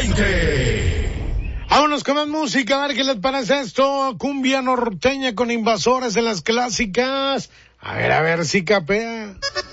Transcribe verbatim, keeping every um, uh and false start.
veinte. Vámonos con más música, a ver qué les parece esto. Cumbia norteña con Invasores en las clásicas. A ver, a ver si capea.